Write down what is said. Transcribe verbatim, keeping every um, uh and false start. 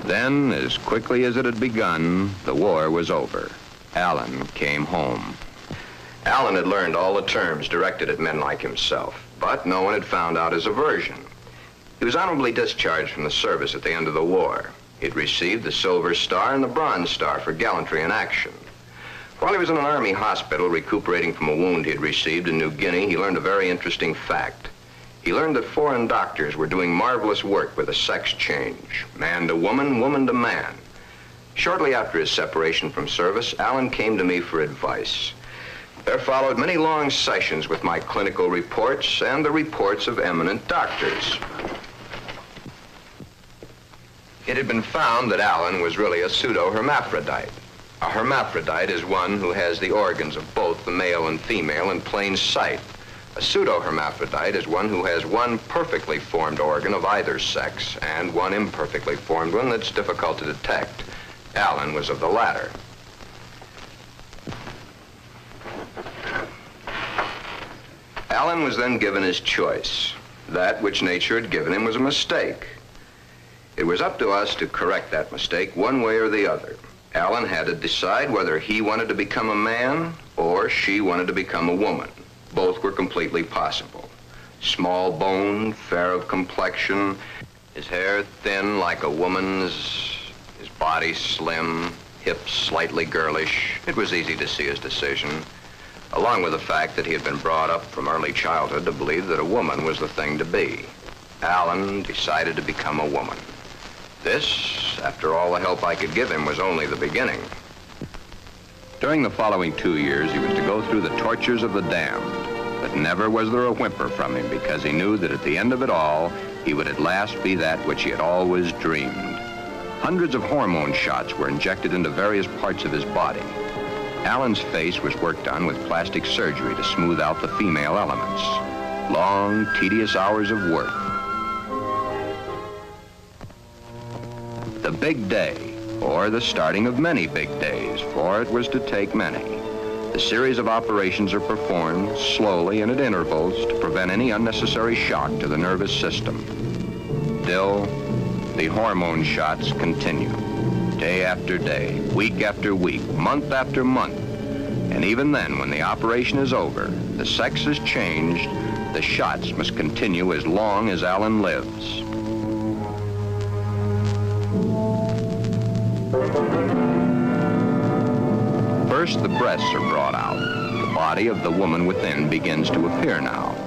Then, as quickly as it had begun, the war was over. Alan came home. Alan had learned all the terms directed at men like himself, but no one had found out his aversion. He was honorably discharged from the service at the end of the war. He'd received the Silver Star and the Bronze Star for gallantry in action. While he was in an army hospital recuperating from a wound he had received in New Guinea, he learned a very interesting fact. He learned that foreign doctors were doing marvelous work with a sex change, man to woman, woman to man. Shortly after his separation from service, Alan came to me for advice. There followed many long sessions with my clinical reports and the reports of eminent doctors. It had been found that Alan was really a pseudo-hermaphrodite. A hermaphrodite is one who has the organs of both the male and female in plain sight. A pseudo-hermaphrodite is one who has one perfectly formed organ of either sex and one imperfectly formed one that's difficult to detect. Alan was of the latter. Alan was then given his choice. That which nature had given him was a mistake. It was up to us to correct that mistake one way or the other. Alan had to decide whether he wanted to become a man or she wanted to become a woman. Both were completely possible. Small boned, fair of complexion, his hair thin like a woman's, his body slim, hips slightly girlish. It was easy to see his decision, along with the fact that he had been brought up from early childhood to believe that a woman was the thing to be. Alan decided to become a woman. This, after all the help I could give him, was only the beginning. During the following two years, he was to go through the tortures of the damned, but never was there a whimper from him because he knew that at the end of it all, he would at last be that which he had always dreamed. Hundreds of hormone shots were injected into various parts of his body. Alan's face was worked on with plastic surgery to smooth out the female elements. Long, tedious hours of work. The big day, or the starting of many big days, for it was to take many. The series of operations are performed slowly and at intervals to prevent any unnecessary shock to the nervous system. Still, the hormone shots continue, day after day, week after week, month after month. And even then, when the operation is over, the sex has changed, the shots must continue as long as Alan lives. First, the breasts are brought out. The body of the woman within begins to appear now.